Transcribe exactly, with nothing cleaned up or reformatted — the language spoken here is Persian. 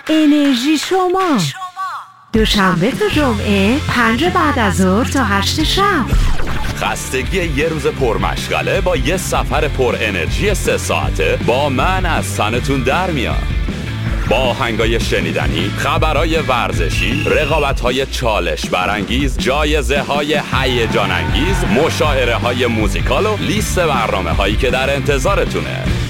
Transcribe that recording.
انرژی شما دوشنبه تا جمعه پنج بعد از ظهر تا هشت شب. خستگی یه روز پرمشغله با یه سفر پر انرژی سه ساعته با من از تنتون در میاد. با آهنگای شنیدنی، خبرای ورزشی، رقابت‌های چالش برانگیز، جایزه‌های هیجان انگیز، مشاهره‌های موزیکال و لیست برنامه‌هایی که در انتظارتونه.